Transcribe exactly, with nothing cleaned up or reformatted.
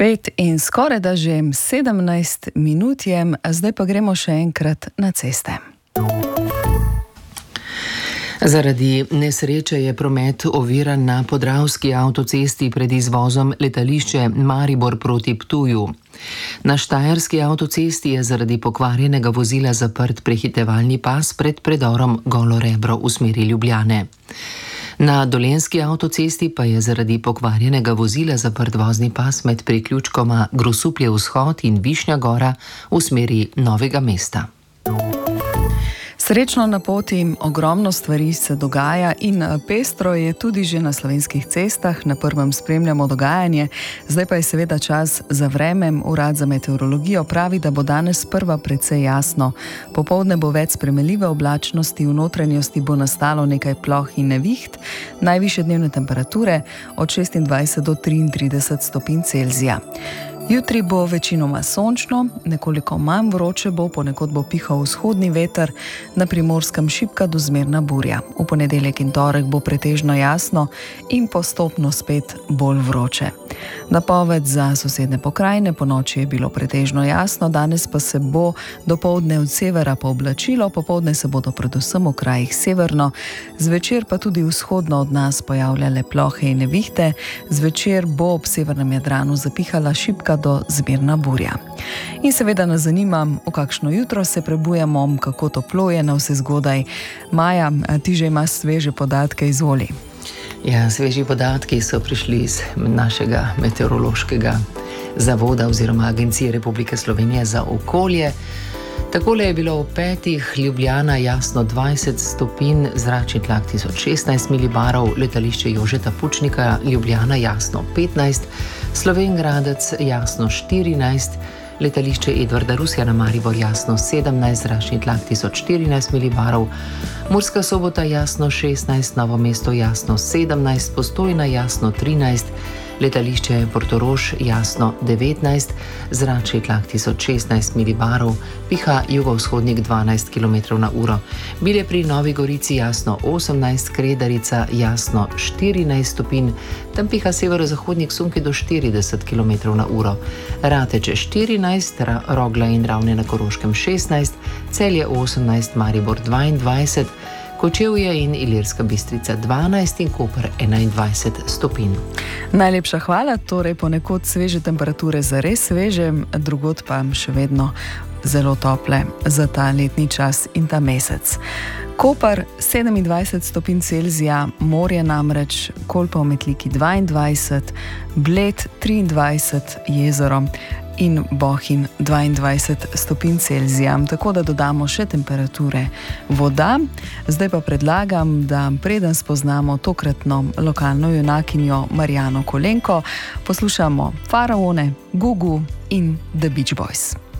Pet in skoraj da že sedemnajst minut je, zdaj pa gremo še enkrat na ceste. Zaradi nesreče je promet oviran na Podravski avtocesti pred izvozom letališče Maribor proti Ptuju. Na Štajerski avtocesti je zaradi pokvarjenega vozila zaprt prehitevalni pas pred predorom Golo Rebro v smeri Ljubljane. Na Dolenjski avtocesti pa je zaradi pokvarjenega vozila zaprt vozni pas med priključkoma Grosuplje vzhod in Višnja Gora v smeri Novega mesta. Srečno na poti, ogromno stvari se dogaja in pestro je tudi že na slovenskih cestah. Na prvem spremljamo dogajanje, zdaj pa je seveda čas za vreme. Urad za meteorologijo pravi, da bo danes sprva precej jasno. Popoldne bo več spremenljive oblačnosti, v notranjosti bo nastalo nekaj ploh in neviht, najvišje dnevne temperature od šestindvajset do triintrideset stopinj Celzija. Jutri bo večinoma sončno, nekoliko manj vroče bo, ponekod bo pihal vzhodni veter, na Primorskem šibka do zmerna burja. V ponedeljek in torek bo pretežno jasno in postopno spet bolj vroče. Napoved za sosednje pokrajine: ponoči je bilo pretežno jasno, danes pa se bo dopoldne od severa pooblačilo, popoldne se bodo predvsem v krajih severno, zvečer pa tudi vzhodno od nas pojavljale plohe in nevihte, zvečer bo ob severnem Jadranu zapihala šibka do zmerna burja. In seveda nas zanima, v kakšno jutro se prebujamo, kako toplo je na vse zgodaj. Maja, ti že imaš sveže podatke, izvoli. Ja, sveži podatki so prišli iz našega meteorološkega zavoda oziroma Agencije Republike Slovenije za okolje. Takole je bilo v petih: Ljubljana jasno dvajset stopinj, zračni tlak tisoč šestnajst milibarov, letališče Jožeta Pučnika Ljubljana jasno petnajst, Slovenj Gradec jasno štirinajst, letališče Edvarda Rusjana Maribor jasno sedemnajst, zračni tlak tisoč štirinajst milibarov, Murska Sobota jasno šestnajst, Novo mesto jasno sedemnajst, Postojna jasno trinajst, letališče Portorož jasno devetnajst, zračni tlak tisoč šestnajst milibarov, piha jugovzhodnik dvanajst kilometrov na uro. Bilje pri Novi Gorici jasno osemnajst, Kredarica jasno štirinajst stopinj, tam piha severozahodnik sunki do štirideset kilometrov na uro. Rateče štirinajst, Rogla in Ravne na Koroškem šestnajst, Celje osemnajst, Maribor dvaindvajset, Kočevje in Ilirska Bistrica dvanajst in Koper enaindvajset stopinj. Najlepša hvala, torej ponekod sveže temperature, zares sveže, drugod pa še vedno zelo tople za ta letni čas in ta mesec. Koper sedemindvajset stopinj Celzija, morje namreč, Kolpa v Metliki dvaindvajset, Bled triindvajset, Jezero in Bohinj dvaindvajset stopinj Celzija. Tako da dodamo še temperature voda. Zdaj pa predlagam, da preden spoznamo tokratno lokalno junakinjo Marijano Kolenko, poslušamo Faraone, Gugu in The Beach Boys.